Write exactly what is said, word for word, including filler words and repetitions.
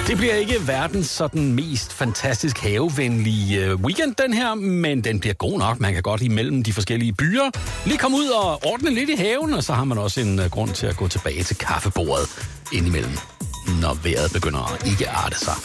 Det bliver ikke verdens sådan mest fantastisk havevenlige weekend, den her, men den bliver god nok. Man kan godt imellem de forskellige byer lige komme ud og ordne lidt i haven, og så har man også en grund til at gå tilbage til kaffebordet indimellem, når vejret begynder at ikke arte sig.